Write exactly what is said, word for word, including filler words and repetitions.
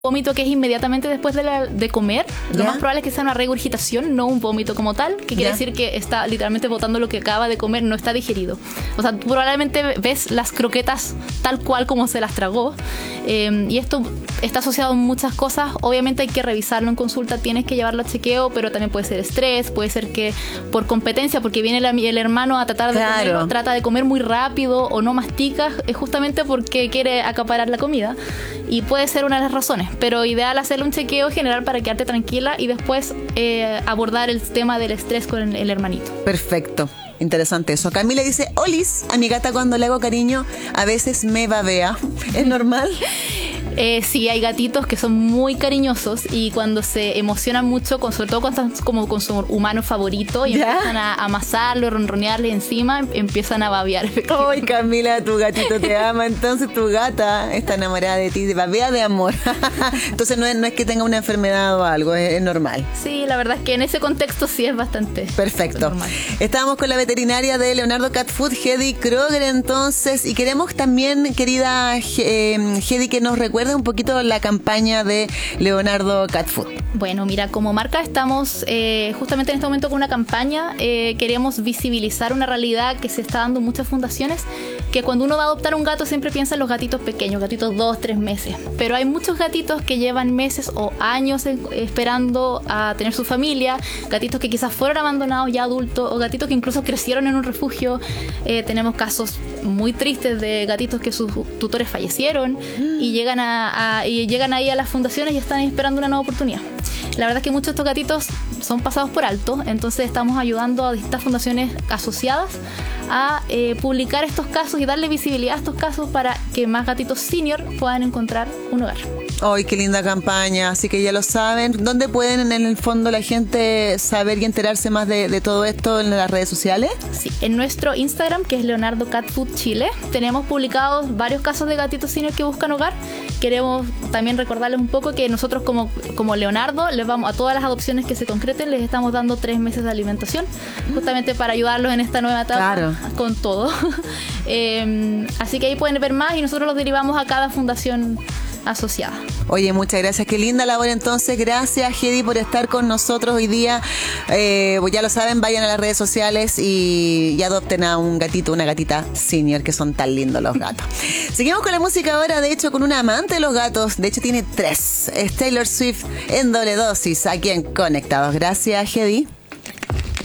vómito que es inmediatamente después de, la, de comer, ¿Ya? lo más probable es que sea una regurgitación, no un vómito como tal, que quiere ¿Ya? decir que está literalmente botando lo que acaba de comer, no está digerido. O sea, tú probablemente ves las croquetas tal cual como se las tragó, eh, y esto está asociado a muchas cosas. Obviamente hay que revisarlo en consulta, tienes que llevarlo a chequeo, pero también puede ser estrés, puede ser que por competencia, porque viene el, el hermano a tratar de Claro. comerlo, trata de comer muy rápido o no mastica, es justamente porque quiere acaparar la comida, y puede ser una de las razones. Pero ideal hacerle un chequeo general para quedarte tranquila y después eh, abordar el tema del estrés con el, el hermanito. Perfecto. Interesante eso. Camila dice, olis, a mi gata cuando le hago cariño a veces me babea. ¿Es normal? Eh, sí, hay gatitos que son muy cariñosos y cuando se emocionan mucho, con, sobre todo cuando están como con su humano favorito y ¿Ya? empiezan a amasarlo, ronronearle encima, em- empiezan a babear. Ay, Camila, tu gatito te ama, entonces tu gata está enamorada de ti, babea de amor. Entonces no es, no es que tenga una enfermedad o algo, es, es normal. Sí, la verdad es que en ese contexto sí es bastante Perfecto. normal. Estábamos con la veterinaria de Leonardo Cat Food, Hedy Kroger, entonces, y queremos también, querida eh, Hedy, que nos recuerde un poquito la campaña de Leonardo Cat Food. Bueno, mira, como marca estamos eh, justamente en este momento con una campaña. Eh, queremos visibilizar una realidad que se está dando en muchas fundaciones, que cuando uno va a adoptar un gato siempre piensa en los gatitos pequeños, gatitos dos, tres meses. Pero hay muchos gatitos que llevan meses o años en- esperando a tener su familia, gatitos que quizás fueron abandonados ya adultos, o gatitos que incluso crecieron en un refugio. Eh, tenemos casos muy tristes de gatitos que sus tutores fallecieron y llegan a, a- y llegan ahí a las fundaciones y están esperando una nueva oportunidad. La verdad es que muchos de estos gatitos son pasados por alto, entonces estamos ayudando a distintas fundaciones asociadas a eh, publicar estos casos y darle visibilidad a estos casos para que más gatitos senior puedan encontrar un hogar. ¡Ay, qué linda campaña! Así que ya lo saben. ¿Dónde pueden en el fondo la gente saber y enterarse más de, de todo esto en las redes sociales? Sí, en nuestro Instagram, que es Leonardo Cat Food Chile, tenemos publicados varios casos de gatitos senior que buscan hogar. Queremos también recordarles un poco que nosotros como, como Leonardo les vamos a todas las adopciones que se concreten, les estamos dando tres meses de alimentación, justamente para ayudarlos en esta nueva etapa. Claro. Con todo. eh, así que ahí pueden ver más y nosotros los derivamos a cada fundación asociada. Oye, muchas gracias. Qué linda labor entonces. Gracias, Hedy, por estar con nosotros hoy día. Eh, pues ya lo saben, vayan a las redes sociales y, y adopten a un gatito, una gatita senior, que son tan lindos los gatos. Seguimos con la música ahora, de hecho, con una amante de los gatos. De hecho, tiene tres. Es Taylor Swift en doble dosis, aquí en Conectados. Gracias, Hedy.